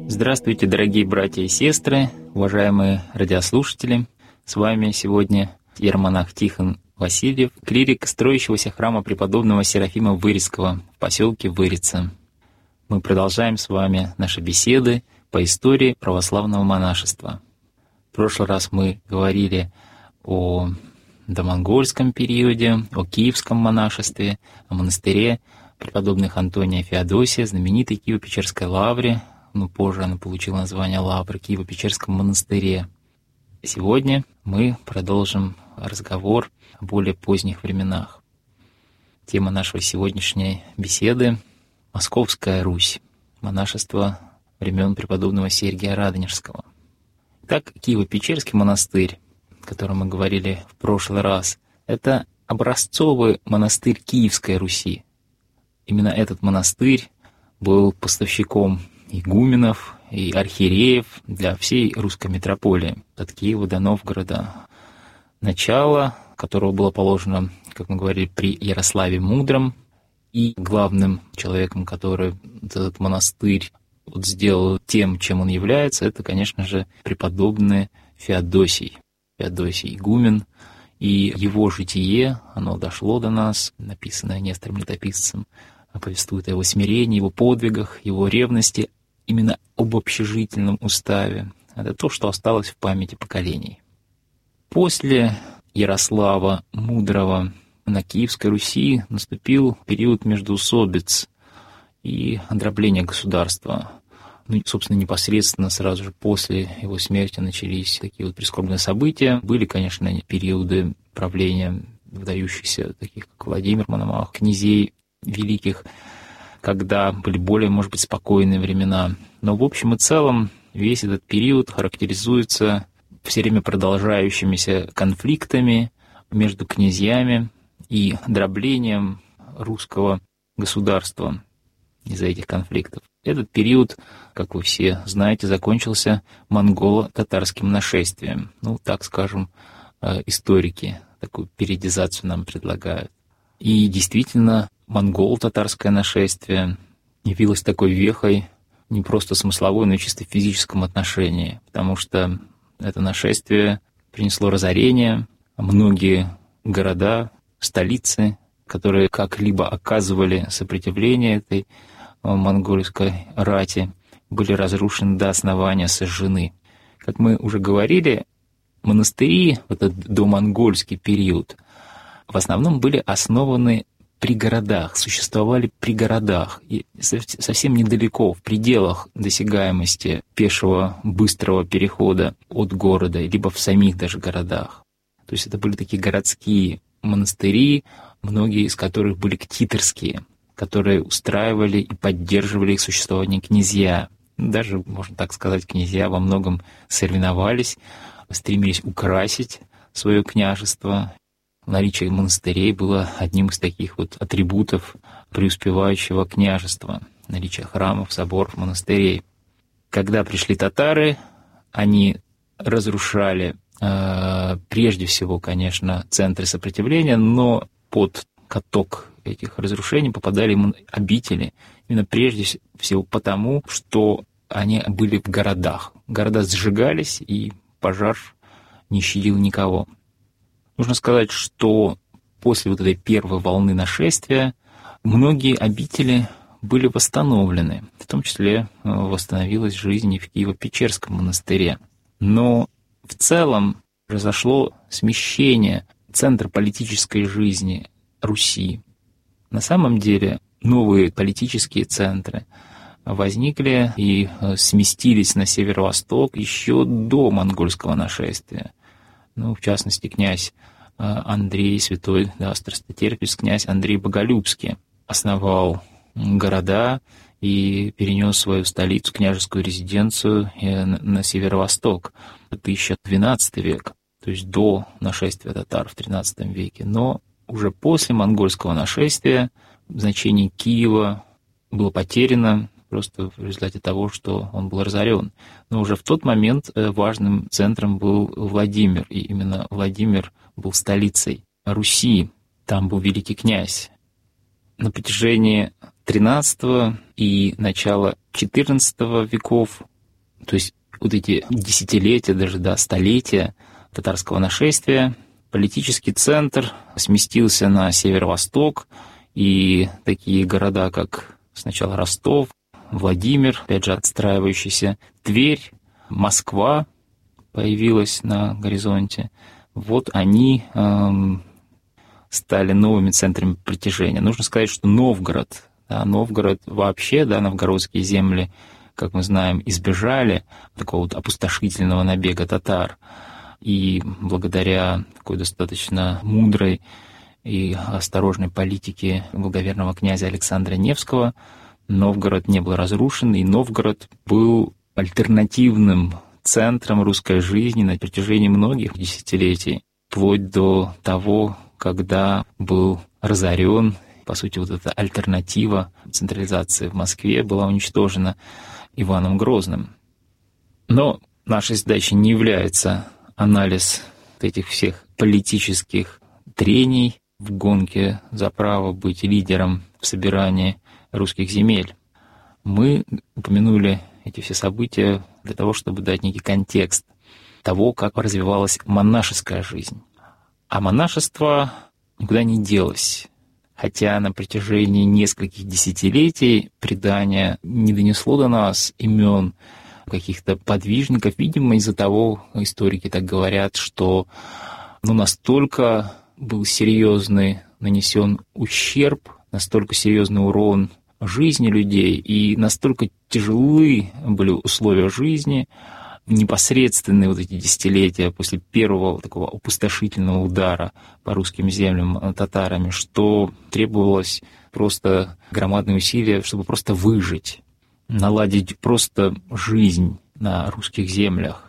Здравствуйте, дорогие братья и сестры, уважаемые радиослушатели. С вами сегодня иеромонах Тихон Васильев, клирик строящегося храма преподобного Серафима Вырицкого в поселке Вырица. Мы продолжаем с вами наши беседы по истории православного монашества. В прошлый раз мы говорили о домонгольском периоде, о киевском монашестве, о монастыре преподобных Антония и Феодосия, знаменитой Киево-Печерской лавре. Позже она получила название лавры, Киево-Печерском монастыре. Сегодня мы продолжим разговор о более поздних временах. Тема нашей сегодняшней беседы — Московская Русь, монашество времен преподобного Сергия Радонежского. Итак, Киево-Печерский монастырь, о котором мы говорили в прошлый раз, это образцовый монастырь Киевской Руси. Именно этот монастырь был поставщиком игуменов и архиереев для всей русской митрополии, от Киева до Новгорода, начало которого было положено, как мы говорили, при Ярославе Мудром, и главным человеком, который этот монастырь сделал тем, чем он является, это, конечно же, преподобный Феодосий игумен, и его житие, оно дошло до нас, написанное Нестором Летописцем, повествует о его смирении, его подвигах, его ревности, именно об общежительном уставе. Это то, что осталось в памяти поколений. После Ярослава Мудрого на Киевской Руси наступил период междоусобиц и дробления государства. Собственно, непосредственно сразу же после его смерти начались такие вот прискорбные события. Были, конечно, периоды правления выдающихся, таких как Владимир Мономах, князей великих, когда были более, может быть, спокойные времена. Но в общем и целом весь этот период характеризуется все время продолжающимися конфликтами между князьями и дроблением русского государства из-за этих конфликтов. Этот период, как вы все знаете, закончился монголо-татарским нашествием. Так скажем, историки такую периодизацию нам предлагают. И действительно, монголо-татарское нашествие явилось такой вехой не просто смысловой, но и чисто физическом отношении, потому что это нашествие принесло разорение, многие города, столицы, которые как-либо оказывали сопротивление этой монгольской рати, были разрушены до основания, сожжены. Как мы уже говорили, монастыри в этот домонгольский период в основном были основаны при городах, существовали при городах, и совсем недалеко, в пределах досягаемости пешего быстрого перехода от города, либо в самих даже городах. То есть это были такие городские монастыри, многие из которых были ктиторские, которые устраивали и поддерживали их существование князья. Даже, можно так сказать, князья во многом соревновались, стремились украсить свое княжество. Наличие монастырей было одним из таких вот атрибутов преуспевающего княжества. Наличие храмов, соборов, монастырей. Когда пришли татары, они разрушали прежде всего, конечно, центры сопротивления, но под каток этих разрушений попадали обители. Именно прежде всего потому, что они были в городах. Города сжигались, и пожар не щадил никого. Нужно сказать, что после вот этой первой волны нашествия многие обители были восстановлены, в том числе восстановилась жизнь и в Киево-Печерском монастыре. Но в целом произошло смещение центра политической жизни Руси. На самом деле новые политические центры возникли и сместились на северо-восток еще до монгольского нашествия. В частности, князь Андрей Святой, страстотерпец князь Андрей Боголюбский основал города и перенес свою столицу, княжескую резиденцию на северо-восток. Это еще XII век, то есть до нашествия татар в XIII веке. Но уже после монгольского нашествия значение Киева было потеряно просто в результате того, что он был разорен. Но уже в тот момент важным центром был Владимир, и именно Владимир был столицей Руси. Там был великий князь. На протяжении XIII и начала XIV веков То есть вот эти десятилетия, даже столетия татарского нашествия, политический центр сместился на северо-восток, и такие города, как сначала Ростов, Владимир, опять же отстраивающийся, Тверь, Москва появилась на горизонте. Вот они стали новыми центрами притяжения. Нужно сказать, что Новгород вообще, новгородские земли, как мы знаем, избежали такого вот опустошительного набега татар. И благодаря такой достаточно мудрой и осторожной политике благоверного князя Александра Невского Новгород не был разрушен, и Новгород был альтернативным центром русской жизни на протяжении многих десятилетий, вплоть до того, когда был разорен. По сути, вот эта альтернатива централизации в Москве была уничтожена Иваном Грозным. Но нашей задачей не является анализ этих всех политических трений в гонке за право быть лидером в собирании русских земель. Мы упомянули эти все события для того, чтобы дать некий контекст того, как развивалась монашеская жизнь. А монашество никуда не делось. Хотя на протяжении нескольких десятилетий предание не донесло до нас имен каких-то подвижников, видимо, из-за того, историки так говорят, что настолько был серьезный нанесен ущерб, настолько серьезный урон жизни людей, и настолько тяжелы были условия жизни, непосредственные вот эти десятилетия после первого такого опустошительного удара по русским землям татарами, что требовалось просто громадные усилия, чтобы просто выжить, наладить просто жизнь на русских землях.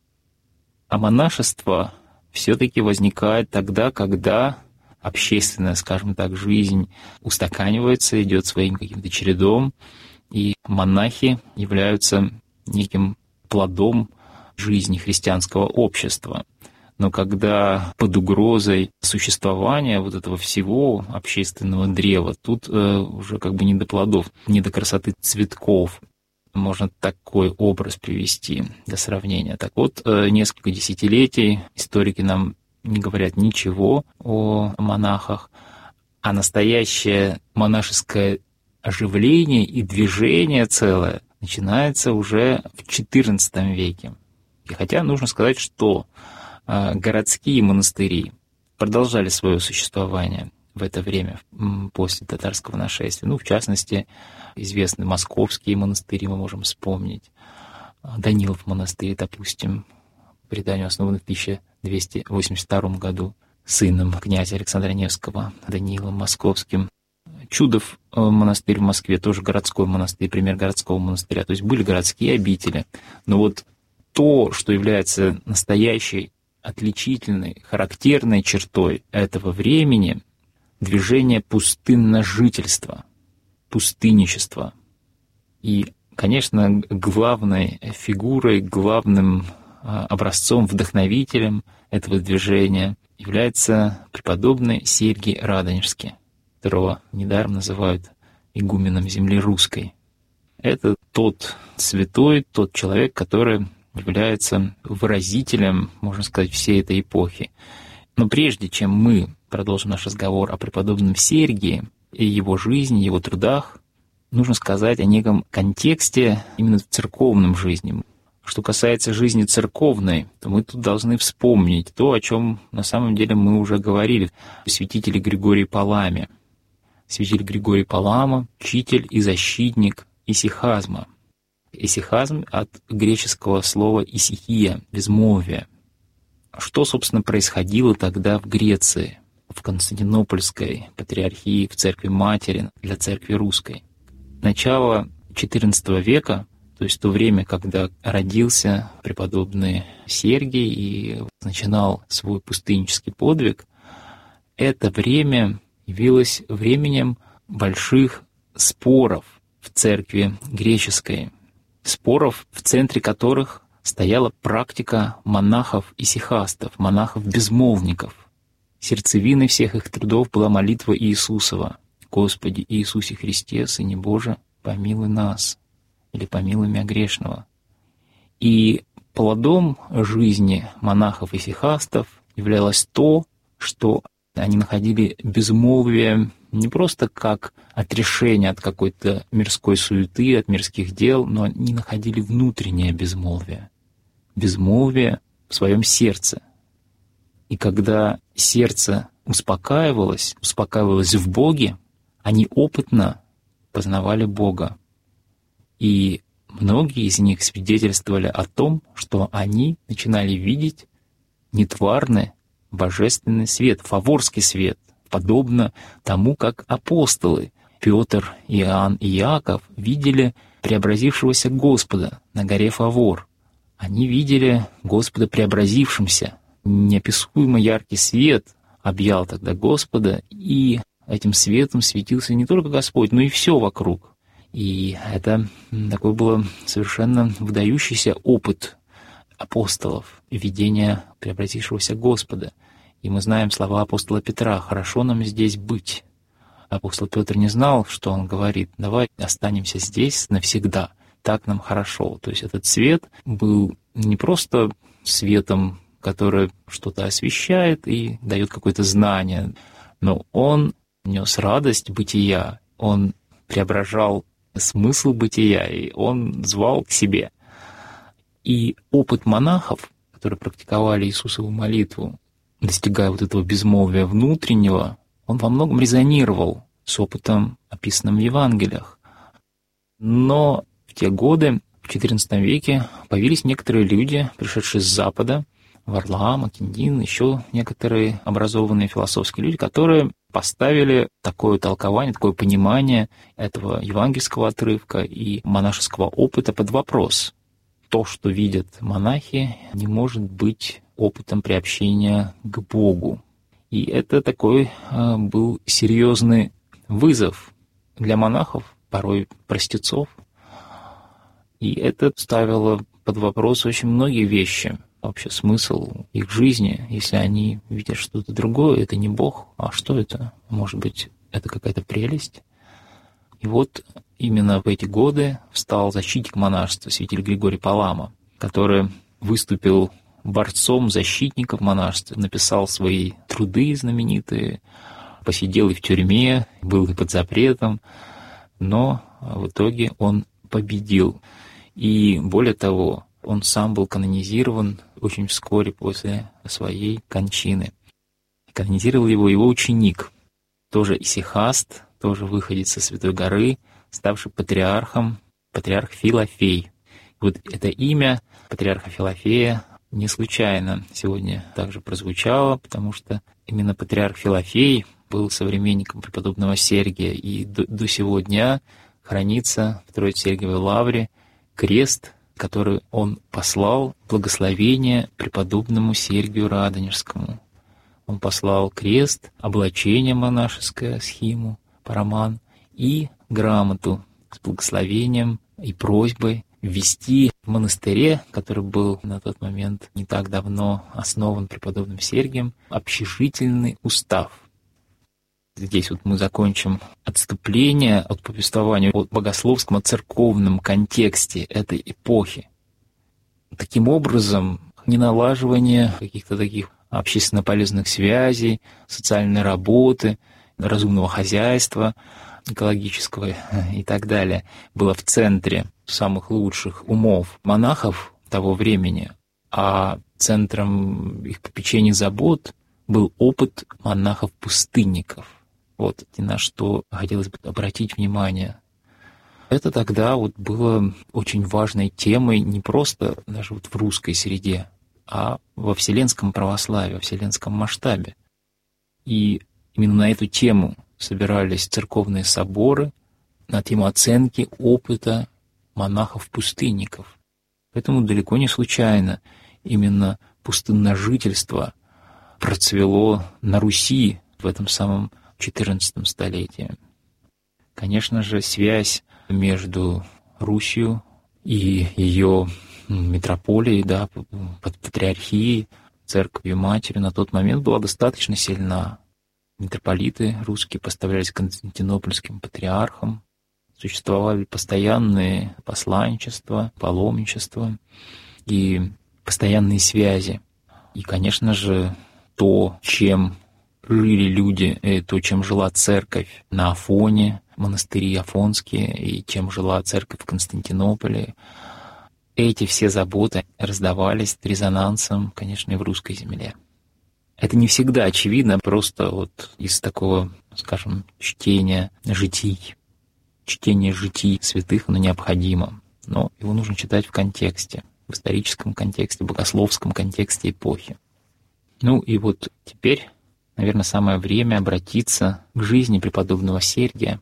А монашество все-таки возникает тогда, когда общественная, скажем так, жизнь устаканивается, идет своим каким-то чередом, и монахи являются неким плодом жизни христианского общества. Но когда под угрозой существования вот этого всего общественного древа, тут уже как бы не до плодов, не до красоты цветков. Можно такой образ привести для сравнения. Так вот, несколько десятилетий историки нам не говорят ничего о монахах, а настоящее монашеское оживление и движение целое начинается уже в XIV веке. И хотя нужно сказать, что городские монастыри продолжали свое существование в это время, после татарского нашествия. В частности, известны московские монастыри, мы можем вспомнить. Данилов монастырь, допустим, по преданию основан в 1282 году сыном князя Александра Невского, Даниилом Московским. Чудов монастырь в Москве, тоже городской монастырь, пример городского монастыря. То есть были городские обители. Но вот то, что является настоящей, отличительной, характерной чертой этого времени, движение пустынножительства, пустынничества. И, конечно, главной фигурой, главным образцом-вдохновителем этого движения является преподобный Сергий Радонежский, которого недаром называют игуменом земли русской. Это тот святой, тот человек, который является выразителем, можно сказать, всей этой эпохи. Но прежде чем мы продолжим наш разговор о преподобном Сергии и его жизни, его трудах, нужно сказать о неком контексте именно в церковном жизни. Что касается жизни церковной, то мы тут должны вспомнить то, о чем на самом деле мы уже говорили. Святитель Григорий Палама. Святитель Григорий Палама — учитель и защитник исихазма. Исихазм от греческого слова «исихия» — безмолвие. Что, собственно, происходило тогда в Греции, в Константинопольской патриархии, в Церкви Матери, для Церкви Русской? Начало XIV века, то есть то время, когда родился преподобный Сергий и начинал свой пустыннический подвиг, это время явилось временем больших споров в Церкви греческой, споров, в центре которых стояла практика монахов-исихастов, монахов-безмолвников. Сердцевиной всех их трудов была молитва Иисусова: «Господи Иисусе Христе, Сыне Божий, помилуй нас», или «помилуй мя грешного». И плодом жизни монахов-исихастов являлось то, что они находили безмолвие не просто как отрешение от какой-то мирской суеты, от мирских дел, но они находили внутреннее безмолвие. Безмолвие в своем сердце. И когда сердце успокаивалось в Боге, они опытно познавали Бога. И многие из них свидетельствовали о том, что они начинали видеть нетварный божественный свет, фаворский свет, подобно тому, как апостолы Петр, Иоанн и Иаков видели преобразившегося Господа на горе Фавор. Они видели Господа преобразившимся. Неописуемо яркий свет объял тогда Господа, и этим светом светился не только Господь, но и все вокруг. И это такой был совершенно выдающийся опыт апостолов, видения преобразившегося Господа. И мы знаем слова апостола Петра: «Хорошо нам здесь быть». Апостол Петр не знал, что он говорит: «Давай останемся здесь навсегда, так нам хорошо». То есть этот свет был не просто светом, который что-то освещает и дает какое-то знание, но он нес радость бытия, он преображал смысл бытия, и он звал к себе. И опыт монахов, которые практиковали Иисусову молитву, достигая вот этого безмолвия внутреннего, он во многом резонировал с опытом, описанным в Евангелиях. Но в те годы, в XIV веке, появились некоторые люди, пришедшие с Запада, Варлаам, Акиндин, еще некоторые образованные философские люди, которые поставили такое толкование, такое понимание этого евангельского отрывка и монашеского опыта под вопрос. То, что видят монахи, не может быть опытом приобщения к Богу. И это такой был серьезный вызов для монахов, порой простецов. И это ставило под вопрос очень многие вещи, вообще смысл их жизни, если они видят что-то другое, это не Бог, а что это? Может быть, это какая-то прелесть? И вот именно в эти годы встал защитник монашества, святитель Григорий Палама, который выступил борцом защитников монашества, написал свои труды знаменитые, посидел и в тюрьме, был и под запретом, но в итоге он победил. И более того, он сам был канонизирован очень вскоре после своей кончины. Канонизировал его ученик, тоже исихаст, тоже выходец со Святой горы, ставший патриархом, патриарх Филофей. Вот это имя патриарха Филофея не случайно сегодня также прозвучало, потому что именно патриарх Филофей был современником преподобного Сергия, и до сего дня хранится в Троице-Сергиевой лавре крест, который он послал благословение преподобному Сергию Радонежскому. Он послал крест, облачение монашеское, схиму, параман, и грамоту с благословением и просьбой ввести в монастыре, который был на тот момент не так давно основан преподобным Сергием, общежительный устав. Здесь вот мы закончим отступление от повествования о богословском, о церковном контексте этой эпохи. Таким образом, неналаживание каких-то таких общественно полезных связей, социальной работы, разумного хозяйства, экологического и так далее, было в центре самых лучших умов монахов того времени, а центром их попечений и забот был опыт монахов-пустынников. Вот на что хотелось бы обратить внимание. Это тогда вот было очень важной темой не просто даже вот в русской среде, а во вселенском православии, во вселенском масштабе. И именно на эту тему собирались церковные соборы, на тему оценки опыта монахов-пустынников. Поэтому далеко не случайно именно пустынножительство процвело на Руси в этом самом XIV столетии. Конечно же, связь между Русью и ее митрополией, да, под патриархией, церковью матери на тот момент была достаточно сильна. Митрополиты русские поставлялись константинопольским патриархам, существовали постоянные посланничества, паломничества. и постоянные связи. И, конечно же, то, чем жили люди, то, чем жила церковь на Афоне, монастыри афонские, и чем жила церковь в Константинополе, эти все заботы раздавались резонансом, конечно, и в русской земле. Это не всегда очевидно, просто вот из такого, скажем, чтения житий святых, оно необходимо. Но его нужно читать в контексте, в историческом контексте, богословском контексте эпохи. Ну и вот теперь, наверное, самое время обратиться к жизни преподобного Сергия.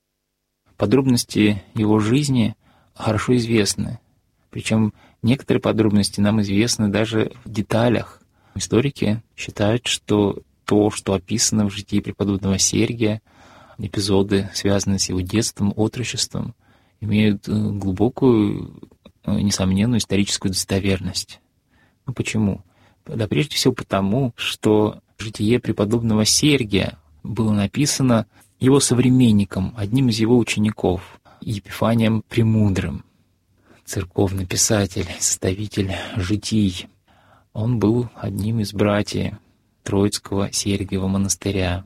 Подробности его жизни хорошо известны. Причем некоторые подробности нам известны даже в деталях. Историки считают, что то, что описано в житии преподобного Сергия, эпизоды, связанные с его детством, отрочеством, имеют глубокую, несомненную историческую достоверность. Ну почему? Да прежде всего потому, что житие преподобного Сергия было написано его современником, одним из его учеников, Епифанием Премудрым, церковный писатель, составитель житий. Он был одним из братьев Троицкого Сергиева монастыря.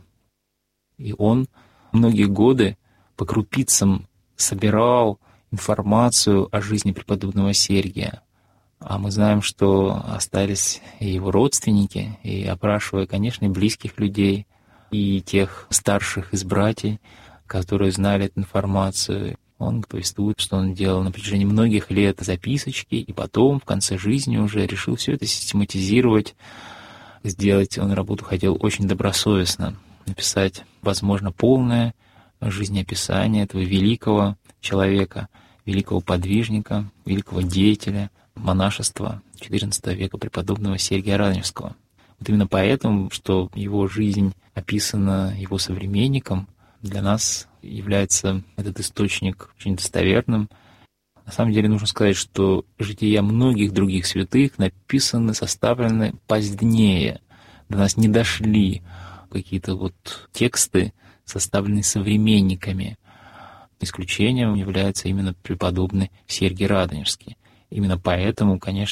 И он многие годы по крупицам собирал информацию о жизни преподобного Сергия. А мы знаем, что остались и его родственники, и опрашивая, конечно, и близких людей, и тех старших из братьев, которые знали эту информацию. Он повествует, что он делал на протяжении многих лет записочки, и потом, в конце жизни уже решил все это систематизировать, сделать. Он работу хотел очень добросовестно, написать, возможно, полное жизнеописание этого великого человека, великого подвижника, великого деятеля монашества XIV века преподобного Сергия Радонежского. Вот именно поэтому, что его жизнь описана его современником, для нас является этот источник очень достоверным. На самом деле нужно сказать, что жития многих других святых написаны, составлены позднее. До нас не дошли какие-то вот тексты, составленные современниками. Исключением является именно преподобный Сергий Радонежский. Именно поэтому, конечно,